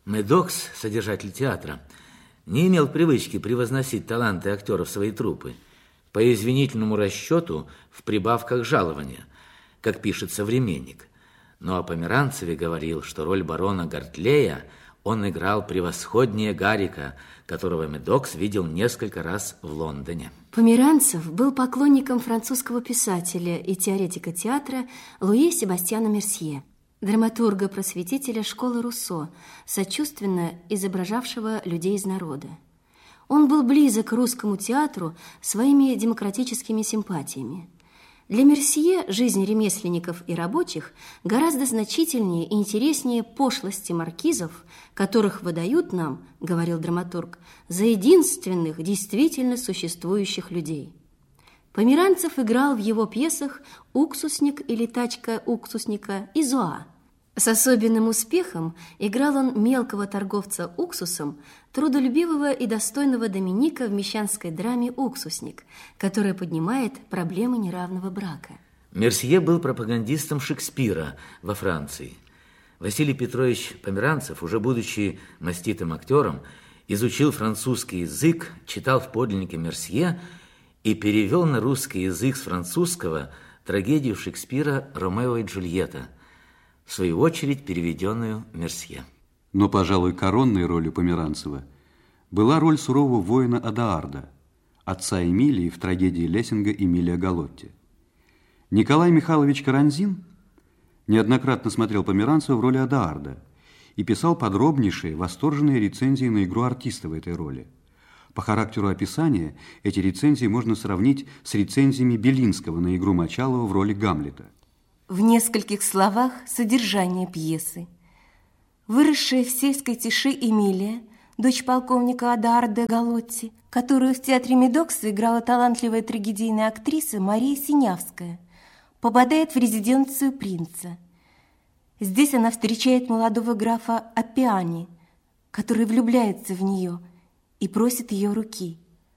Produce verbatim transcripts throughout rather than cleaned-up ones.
Медокс, содержатель театра, не имел привычки превозносить таланты актеров своей труппы по извинительному расчету в прибавках жалования, как пишет «Современник». Но о Померанцеве говорил, что роль барона Гартлея он играл превосходнее Гарика, которого Медокс видел несколько раз в Лондоне. Померанцев был поклонником французского писателя и теоретика театра Луи Себастьяна Мерсье, драматурга-просветителя школы Руссо, сочувственно изображавшего людей из народа. Он был близок к русскому театру своими демократическими симпатиями. Для Мерсье жизнь ремесленников и рабочих гораздо значительнее и интереснее пошлости маркизов, которых выдают нам, говорил драматург, за единственных действительно существующих людей. Померанцев играл в его пьесах «Уксусник» или «Тачка уксусника» и «Зоа». С особенным успехом играл он мелкого торговца уксусом, трудолюбивого и достойного Доминика в мещанской драме «Уксусник», которая поднимает проблемы неравного брака. Мерсье был пропагандистом Шекспира во Франции. Василий Петрович Померанцев, уже будучи маститым актером, изучил французский язык, читал в подлиннике Мерсье и перевел на русский язык с французского трагедию Шекспира «Ромео и Джульетта», в свою очередь переведенную Мерсье. Но, пожалуй, коронной ролью Померанцева была роль сурового воина Адоарда, отца Эмилии в трагедии Лессинга «Эмилия Галотти». Николай Михайлович Каранзин неоднократно смотрел Померанцева в роли Адоарда и писал подробнейшие, восторженные рецензии на игру артиста в этой роли. По характеру описания эти рецензии можно сравнить с рецензиями Белинского на игру Мочалова в роли Гамлета. В нескольких словах содержание пьесы. Выросшая в сельской тиши Эмилия, дочь полковника Адоарда Галотти, которую в театре Медокса играла талантливая трагедийная актриса Мария Синявская, попадает в резиденцию принца. Здесь она встречает молодого графа Аппиани, который влюбляется в нее и просит ее руки.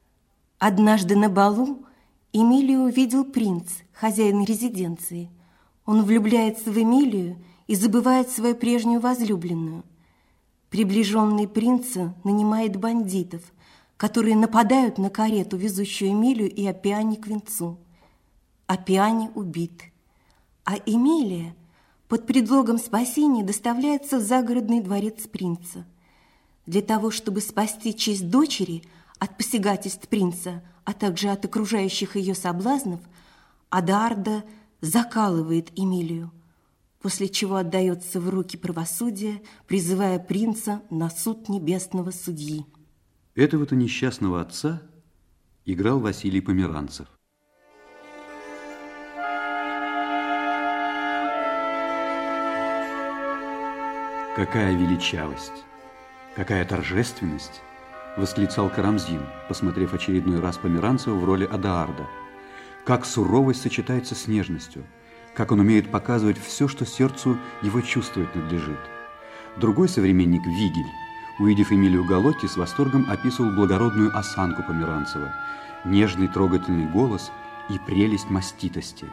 Однажды на балу Эмилию увидел принц, хозяин резиденции. Он влюбляется в Эмилию и забывает свою прежнюю возлюбленную. Приближенный принца нанимает бандитов, которые нападают на карету, везущую Эмилию и Аппиани к венцу. Аппиани убит, а Эмилия под предлогом спасения доставляется в загородный дворец принца. Для того, чтобы спасти честь дочери от посягательств принца, а также от окружающих ее соблазнов, Адоарда закалывает Эмилию, после чего отдается в руки правосудия, призывая принца на суд небесного судьи. Этого-то несчастного отца играл Василий Померанцев. Какая величавость, какая торжественность, восклицал Карамзин, посмотрев очередной раз Померанцева в роли Адоарда. Как суровость сочетается с нежностью, как он умеет показывать все, что сердцу его чувствовать надлежит. Другой современник, Вигель, увидев Эмилию Галотти, с восторгом описывал благородную осанку Померанцева, нежный трогательный голос и прелесть маститости.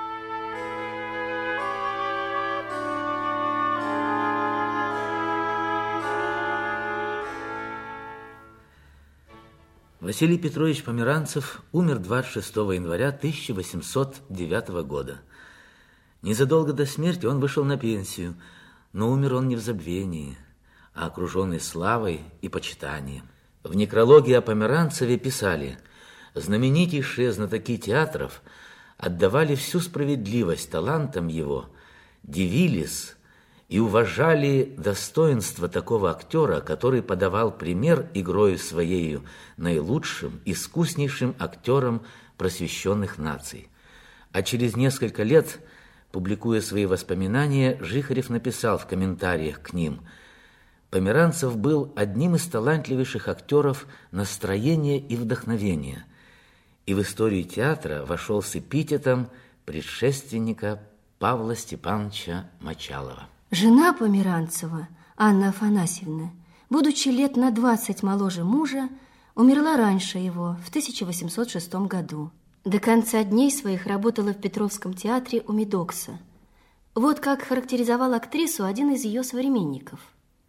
Василий Петрович Померанцев умер двадцать шестого января тысяча восемьсот девятого года. Незадолго до смерти он вышел на пенсию, но умер он не в забвении, а окруженный славой и почитанием. В некрологе о Померанцеве писали: знаменитейшие знатоки театров отдавали всю справедливость талантам его, дивились и уважали достоинство такого актера, который подавал пример игрою своею наилучшим, искуснейшим актерам просвещенных наций. А через несколько лет, публикуя свои воспоминания, Жихарев написал в комментариях к ним: «Померанцев был одним из талантливейших актеров настроения и вдохновения, и в историю театра вошел с эпитетом предшественника Павла Степановича Мочалова». Жена Померанцева, Анна Афанасьевна, будучи лет на двадцать моложе мужа, умерла раньше его, в тысяча восемьсот шестом году. До конца дней своих работала в Петровском театре у Медокса. Вот как характеризовал актрису один из ее современников.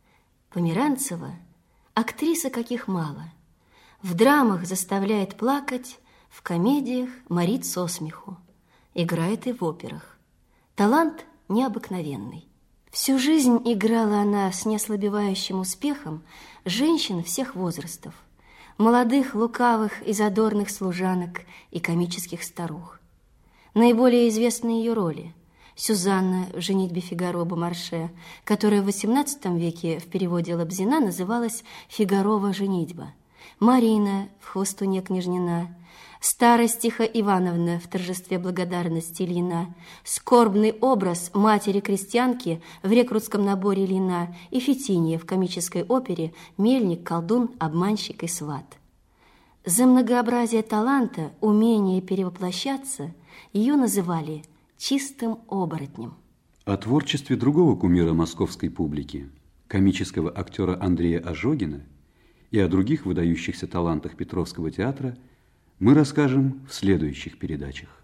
Померанцева – актриса, каких мало. В драмах заставляет плакать, в комедиях морит со смеху. Играет и в операх. Талант необыкновенный. Всю жизнь играла она с неослабевающим успехом женщин всех возрастов, молодых, лукавых и задорных служанок и комических старух. Наиболее известны ее роли: Сюзанна в «Женитьбе Фигаро Бомарше», которая в восемнадцатом веке в переводе Лобзина называлась «Фигарова женитьба», Марина в «Хвостуне Княжнина», Старостиха Ивановна в «Торжестве благодарности» Ильина, скорбный образ матери-крестьянки в рекрутском наборе Ильина и Фетиния в комической опере «Мельник, колдун, обманщик и сват». За многообразие таланта, умение перевоплощаться ее называли чистым оборотнем. О творчестве другого кумира московской публики, комического актера Андрея Ожогина, и о других выдающихся талантах Петровского театра мы расскажем в следующих передачах.